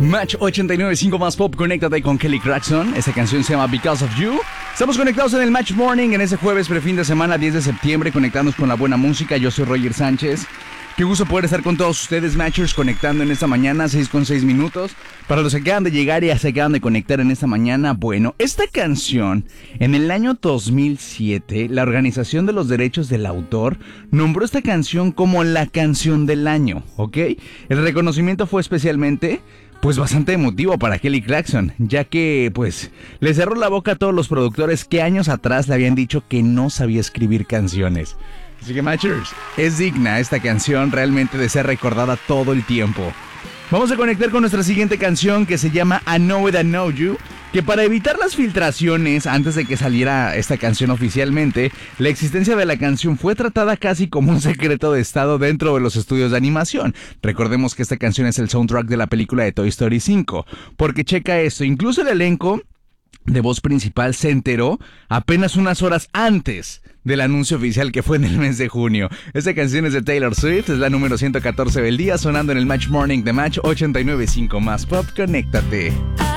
Match 89.5 más pop, conéctate con Kelly Clarkson. Esta canción se llama Because of You. Estamos conectados en el Match Morning en ese jueves prefin de semana 10 de septiembre, conectándonos con la buena música. Yo soy Roger Sánchez. Qué gusto poder estar con todos ustedes, Matchers, conectando en esta mañana, 6:06 minutos. Para los que acaban de llegar y ya se acaban de conectar en esta mañana, bueno, esta canción, en el año 2007, la Organización de los Derechos del Autor nombró esta canción como la canción del año, ¿ok? El reconocimiento fue especialmente, pues, bastante emotivo para Kelly Clarkson, ya que, pues, le cerró la boca a todos los productores que años atrás le habían dicho que no sabía escribir canciones. Así que, Matchers, es digna esta canción realmente de ser recordada todo el tiempo. Vamos a conectar con nuestra siguiente canción que se llama I Know It, I Know You, que para evitar las filtraciones antes de que saliera esta canción oficialmente, la existencia de la canción fue tratada casi como un secreto de estado dentro de los estudios de animación. Recordemos que esta canción es el soundtrack de la película de Toy Story 5, porque checa esto, incluso el elenco de voz principal se enteró apenas unas horas antes del anuncio oficial que fue en el mes de junio. Esta canción es de Taylor Swift, es la número 114 del día, sonando en el Match Morning de Match 89.5 más pop. Conéctate.